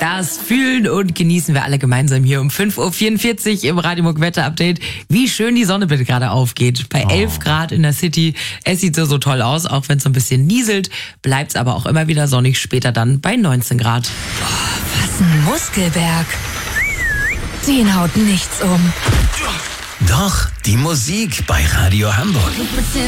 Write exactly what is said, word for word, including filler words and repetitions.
Das fühlen und genießen wir alle gemeinsam hier um fünf Uhr vierundvierzig im Radio Muck Wetter Update. Wie schön die Sonne bitte gerade aufgeht. Bei elf oh. Grad in der City. Es sieht so, so toll aus, auch wenn es so ein bisschen nieselt. Bleibt es aber auch immer wieder sonnig, später dann bei neunzehn Grad. Boah, was ein Muskelberg. Den haut nichts um. Doch, die Musik bei Radio Hamburg.